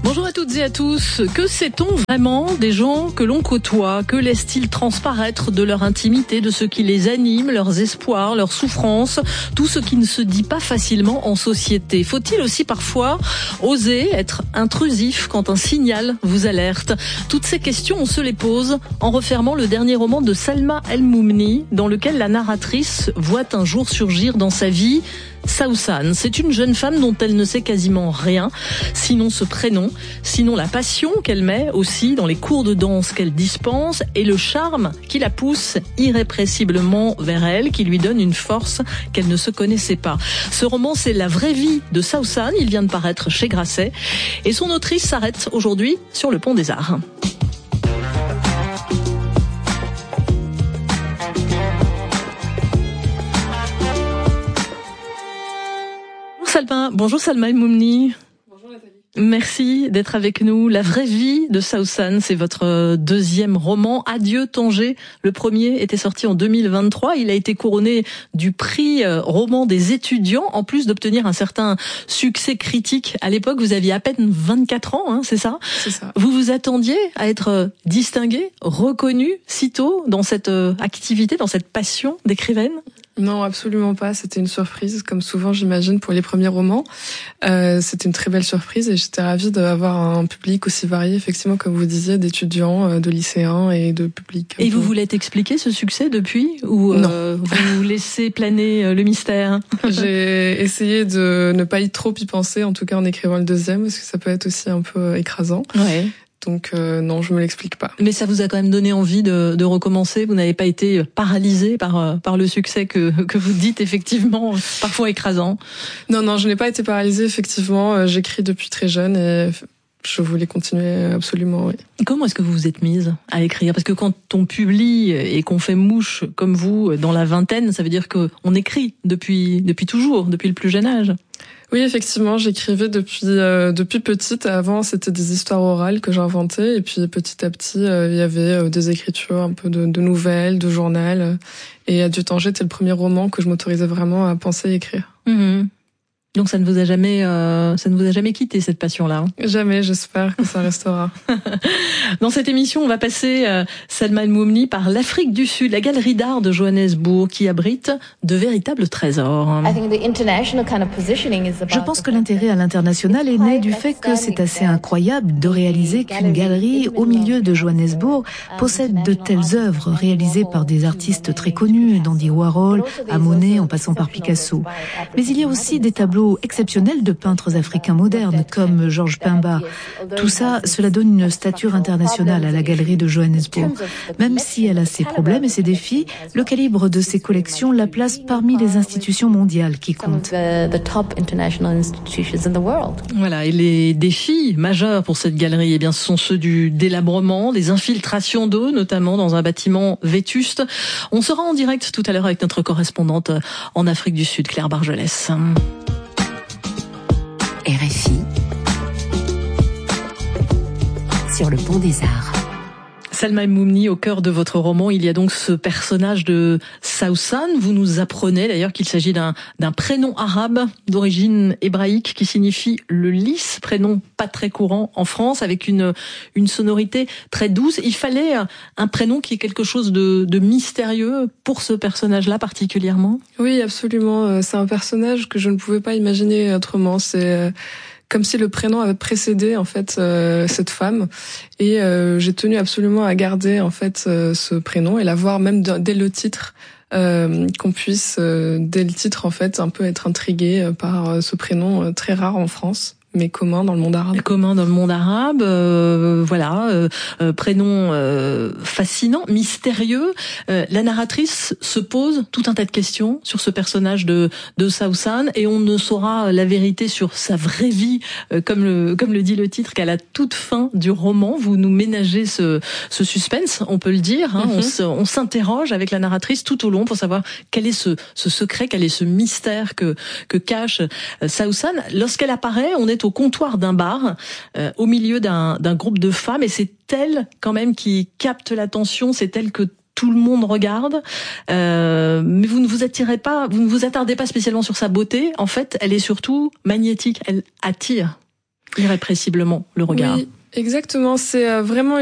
Bonjour à toutes et à tous. Que sait-on vraiment des gens que l'on côtoie? Que laissent-ils transparaître de leur intimité, de ce qui les anime, leurs espoirs, leurs souffrances, tout ce qui ne se dit pas facilement en société? Faut-il aussi parfois oser être intrusif quand un signal vous alerte? Toutes ces questions, on se les pose en refermant le dernier roman de Salma El-Moumni, dans lequel la narratrice voit un jour surgir dans sa vie Saoussane. C'est une jeune femme dont elle ne sait quasiment rien, sinon ce prénom, sinon la passion qu'elle met aussi dans les cours de danse qu'elle dispense et le charme qui la pousse irrépressiblement vers elle, qui lui donne une force qu'elle ne se connaissait pas. Ce roman, c'est la vraie vie de Saoussane. Il vient de paraître chez Grasset et son autrice s'arrête aujourd'hui sur le Pont des Arts. Bonjour Salma El-Moumni. Bonjour Nathalie. Merci d'être avec nous. La vraie vie de Saoussane, c'est votre deuxième roman. Adieu Tanger. Le premier était sorti en 2023. Il a été couronné du prix roman des étudiants, en plus d'obtenir un certain succès critique. À l'époque, vous aviez à peine 24 ans, c'est ça? C'est ça. Vous vous attendiez à être distinguée, reconnue si tôt dans cette activité, dans cette passion d'écrivaine? Non, absolument pas. C'était une surprise, comme souvent j'imagine pour les premiers romans. C'était une très belle surprise et j'étais ravie d'avoir un public aussi varié, effectivement, comme vous disiez, d'étudiants, de lycéens et de publics. Et vous voulez expliquer ce succès depuis ou vous laissez planer le mystère? J'ai essayé de ne pas trop y penser, en tout cas en écrivant le deuxième, parce que ça peut être aussi un peu écrasant. Ouais. Donc non, je me l'explique pas. Mais ça vous a quand même donné envie de recommencer? Vous n'avez pas été paralysé par le succès que vous dites effectivement parfois écrasant? Non, je n'ai pas été paralysée, effectivement. J'écris depuis très jeune et je voulais continuer absolument, oui. Comment est-ce que vous vous êtes mise à écrire? Parce que quand on publie et qu'on fait mouche comme vous dans la vingtaine, ça veut dire qu'on écrit depuis toujours, depuis le plus jeune âge. Oui, effectivement, j'écrivais depuis petite. Avant, c'était des histoires orales que j'inventais. Et puis, petit à petit, il y avait des écritures, un peu de nouvelles, de journal. Et Adieu Tanger était le premier roman que je m'autorisais vraiment à penser et écrire. Mmh. Donc ça ne vous a jamais quitté, cette passion-là? Jamais, j'espère que ça restera. Dans cette émission, on va passer, Salma El-Moumni, par l'Afrique du Sud, la galerie d'art de Johannesburg, qui abrite de véritables trésors. Je pense que l'intérêt à l'international est né du fait que c'est assez incroyable de réaliser qu'une galerie au milieu de Johannesburg possède de telles œuvres réalisées par des artistes très connus, d'Andy Warhol à Monet en passant par Picasso. Mais il y a aussi des tableaux exceptionnels de peintres africains modernes comme Georges Pimba. Tout ça, cela donne une stature internationale à la galerie de Johannesburg. Même si elle a ses problèmes et ses défis, le calibre de ses collections la place parmi les institutions mondiales qui comptent. Voilà, et les défis majeurs pour cette galerie, eh bien, ce sont ceux du délabrement, des infiltrations d'eau, notamment dans un bâtiment vétuste. On sera en direct tout à l'heure avec notre correspondante en Afrique du Sud, Claire Bargelès. RFI sur le Pont des Arts. Salma El-Moumni, au cœur de votre roman, il y a donc ce personnage de Saoussane. Vous nous apprenez d'ailleurs qu'il s'agit d'un prénom arabe d'origine hébraïque qui signifie le lys, prénom pas très courant en France, avec une sonorité très douce. Il fallait un prénom qui est quelque chose de mystérieux pour ce personnage-là particulièrement? Oui, absolument. C'est un personnage que je ne pouvais pas imaginer autrement. C'est comme si le prénom avait précédé en fait cette femme, et j'ai tenu absolument à garder en fait ce prénom et l'avoir même dès le titre, qu'on puisse dès le titre en fait un peu être intrigué par ce prénom très rare en France, mais commun dans le monde arabe. Commun dans le monde arabe, prénom fascinant, mystérieux. La narratrice se pose tout un tas de questions sur ce personnage de Saoussane, et on ne saura la vérité sur sa vraie vie, comme le dit le titre, qu'à la toute fin du roman. Vous nous ménagez ce suspense, on peut le dire. On s'interroge avec la narratrice tout au long pour savoir quel est ce secret, quel est ce mystère que cache Saoussane. Lorsqu'elle apparaît, on est au comptoir d'un bar, au milieu d'un groupe de femmes, et c'est elle quand même qui capte l'attention, c'est elle que tout le monde regarde, mais vous ne vous attardez pas spécialement sur sa beauté. En fait, elle est surtout magnétique, elle attire. irrépressiblement le regard. Oui, exactement. C'est vraiment